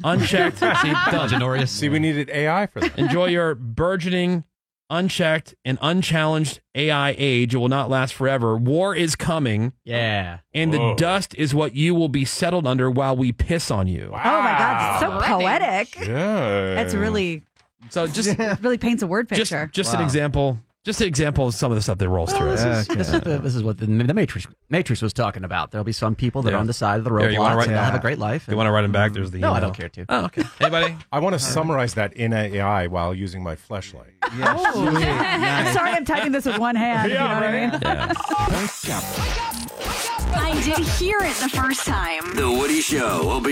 unchecked. See, done. See, we needed AI for that. Enjoy your burgeoning, unchecked, and unchallenged AI age. It will not last forever. War is coming. Yeah. And the dust is what you will be settled under while we piss on you. Oh, my God. So poetic. Yeah. That's really, So just really paints a word picture. just an example. Just an example of some of the stuff that rolls through. This is what the Matrix was talking about. There'll be some people that are on the side of the roadblocks you wanna write- and they'll have a great life. You want to write them back? There's the No, I email. don't care to. Oh, okay. Anybody? I want to summarize that in AI while using my fleshlight. I'm sorry I'm typing this with one hand. You know what I mean? I did hear it the first time. The Woody Show will be